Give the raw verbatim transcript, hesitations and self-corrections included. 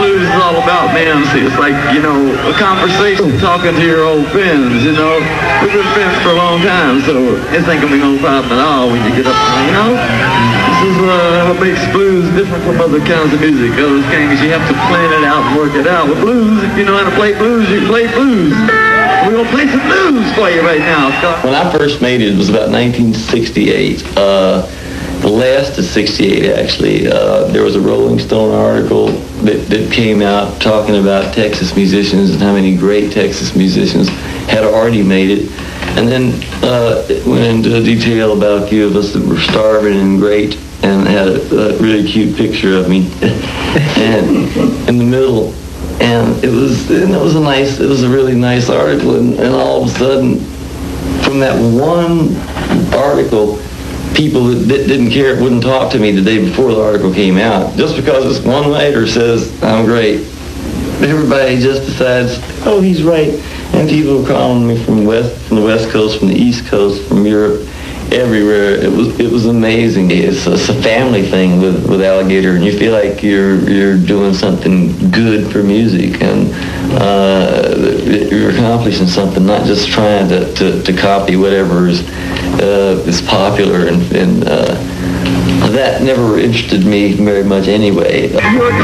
blues is all about, man. See, it's like, you know, a conversation, talking to your old friends, you know. We've been friends for a long time, so it ain't gonna be no problem at all when you get up, you know. This is uh, what makes blues different from other kinds of music. Other things, you have to plan it out and work it out. With blues, if you know how to play blues, you can play blues. We're gonna play some blues for you right now, Scott. When I first made it, it was about nineteen sixty-eight. Uh, the last of sixty-eight, actually. Uh, there was a Rolling Stone article that, that came out talking about Texas musicians and how many great Texas musicians had already made it. And then uh, it went into detail about a few of us that were starving and great, and had a, a really cute picture of me and in the middle. And it was, and it was a nice, it was a really nice article. And, and all of a sudden, from that one article, people that didn't care, wouldn't talk to me the day before the article came out. Just because this one writer says I'm great, everybody just decides, oh, he's right. And people were calling me from west, from the West Coast, from the East Coast, from Europe, everywhere. It was, it was amazing. It's, it's a family thing with, with Alligator, and you feel like you're you're doing something good for music, and uh, you're accomplishing something, not just trying to, to, to copy whatever is uh, is popular, and, and uh, that never interested me very much anyway.